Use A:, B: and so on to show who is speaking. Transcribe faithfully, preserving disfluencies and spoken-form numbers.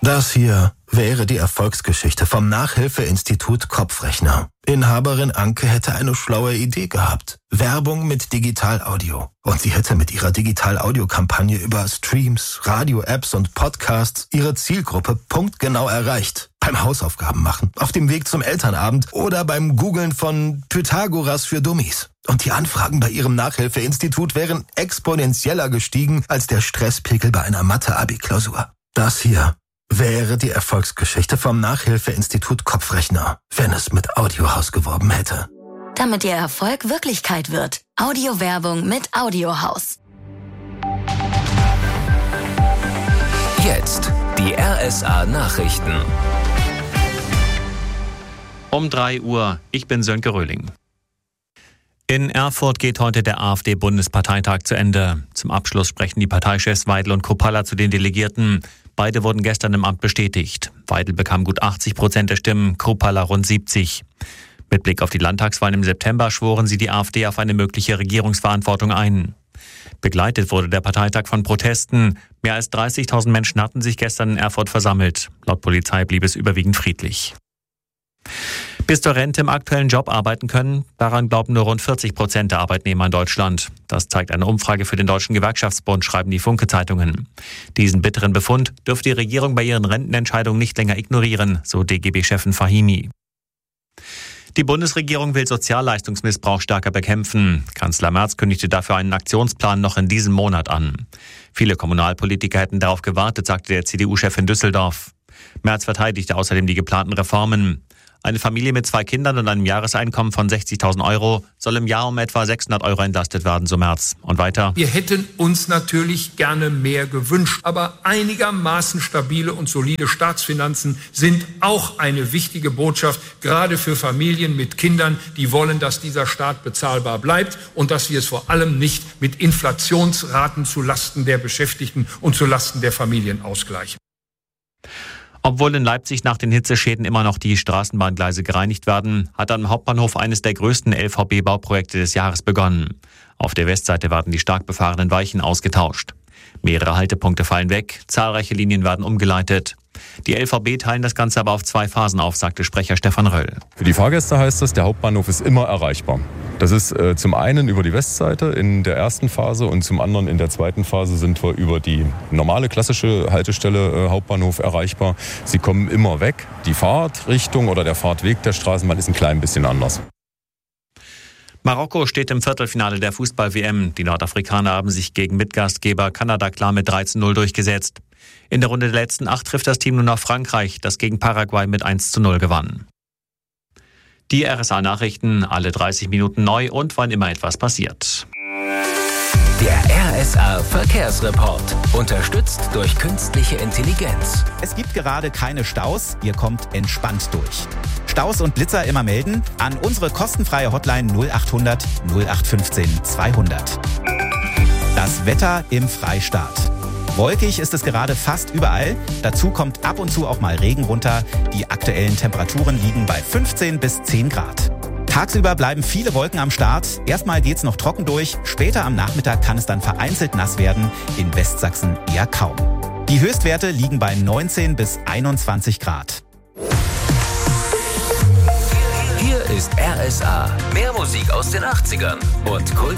A: Das hier wäre die Erfolgsgeschichte vom Nachhilfeinstitut Kopfrechner. Inhaberin Anke hätte eine schlaue Idee gehabt. Werbung mit Digital-Audio. Und sie hätte mit ihrer Digital-Audio-Kampagne über Streams, Radio-Apps und Podcasts ihre Zielgruppe punktgenau erreicht. Beim Hausaufgaben machen, auf dem Weg zum Elternabend oder beim Googlen von Pythagoras für Dummies. Und die Anfragen bei ihrem Nachhilfeinstitut wären exponentieller gestiegen als der Stresspegel bei einer Mathe-Abi-Klausur. Das hier wäre die Erfolgsgeschichte vom Nachhilfeinstitut Kopfrechner, wenn es mit Audiohaus geworben hätte.
B: Damit Ihr Erfolg Wirklichkeit wird. Audiowerbung mit Audiohaus.
C: Jetzt die R S A-Nachrichten.
D: Um drei Uhr, ich bin Sönke Röhling. In Erfurt geht heute der AfD-Bundesparteitag zu Ende. Zum Abschluss sprechen die Parteichefs Weidel und Kruppalla zu den Delegierten. Beide wurden gestern im Amt bestätigt. Weidel bekam gut achtzig Prozent der Stimmen, Kruppalla rund siebzig. Mit Blick auf die Landtagswahlen im September schworen sie die AfD auf eine mögliche Regierungsverantwortung ein. Begleitet wurde der Parteitag von Protesten. Mehr als dreißigtausend Menschen hatten sich gestern in Erfurt versammelt. Laut Polizei blieb es überwiegend friedlich. Bis zur Rente im aktuellen Job arbeiten können, daran glauben nur rund vierzig Prozent der Arbeitnehmer in Deutschland. Das zeigt eine Umfrage für den Deutschen Gewerkschaftsbund, schreiben die Funke-Zeitungen. Diesen bitteren Befund dürfte die Regierung bei ihren Rentenentscheidungen nicht länger ignorieren, so D G B-Chefin Fahimi. Die Bundesregierung will Sozialleistungsmissbrauch stärker bekämpfen. Kanzler Merz kündigte dafür einen Aktionsplan noch in diesem Monat an. Viele Kommunalpolitiker hätten darauf gewartet, sagte der C D U-Chef in Düsseldorf. Merz verteidigte außerdem die geplanten Reformen. Eine Familie mit zwei Kindern und einem Jahreseinkommen von sechzigtausend Euro soll im Jahr um etwa sechshundert Euro entlastet werden, so Merz. Und weiter:
E: Wir hätten uns natürlich gerne mehr gewünscht, aber einigermaßen stabile und solide Staatsfinanzen sind auch eine wichtige Botschaft, gerade für Familien mit Kindern, die wollen, dass dieser Staat bezahlbar bleibt und dass wir es vor allem nicht mit Inflationsraten zulasten der Beschäftigten und zulasten der Familien ausgleichen.
D: Obwohl in Leipzig nach den Hitzeschäden immer noch die Straßenbahngleise gereinigt werden, hat am Hauptbahnhof eines der größten L V B-Bauprojekte des Jahres begonnen. Auf der Westseite werden die stark befahrenen Weichen ausgetauscht. Mehrere Haltepunkte fallen weg, zahlreiche Linien werden umgeleitet. Die L V B teilen das Ganze aber auf zwei Phasen auf, sagte Sprecher Stefan Röll.
F: Für die Fahrgäste heißt es, der Hauptbahnhof ist immer erreichbar. Das ist äh, zum einen über die Westseite in der ersten Phase und zum anderen in der zweiten Phase sind wir über die normale klassische Haltestelle äh, Hauptbahnhof erreichbar. Sie kommen immer weg. Die Fahrtrichtung oder der Fahrtweg der Straßenbahn ist ein klein bisschen anders.
D: Marokko steht im Viertelfinale der Fußball-W M. Die Nordafrikaner haben sich gegen Mitgastgeber Kanada klar mit drei zu null durchgesetzt. In der Runde der letzten acht trifft das Team nun auf Frankreich, das gegen Paraguay mit eins zu null gewann. Die R S A-Nachrichten, alle dreißig Minuten neu und wann immer etwas passiert.
C: Der R S A-Verkehrsreport, unterstützt durch künstliche Intelligenz.
G: Es gibt gerade keine Staus, ihr kommt entspannt durch. Staus und Blitzer immer melden an unsere kostenfreie Hotline null achthundert null acht fünfzehn zweihundert. Das Wetter im Freistaat. Wolkig ist es gerade fast überall. Dazu kommt ab und zu auch mal Regen runter. Die aktuellen Temperaturen liegen bei fünfzehn bis zehn Grad. Tagsüber bleiben viele Wolken am Start. Erstmal geht's noch trocken durch. Später am Nachmittag kann es dann vereinzelt nass werden. In Westsachsen eher kaum. Die Höchstwerte liegen bei neunzehn bis einundzwanzig Grad.
C: Hier ist R S A. Mehr Musik aus den achtzigern und Kult